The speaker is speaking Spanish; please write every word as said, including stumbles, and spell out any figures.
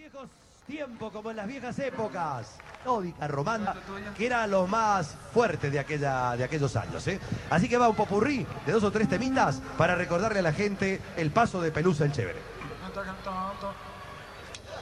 viejos tiempos, como en las viejas épocas, nórdica, romana, que era lo más fuerte de, aquella, de aquellos años, ¿eh? Así que va un popurrí de dos o tres temitas para recordarle a la gente el paso de Pelusa el Chévere. Canta cantando.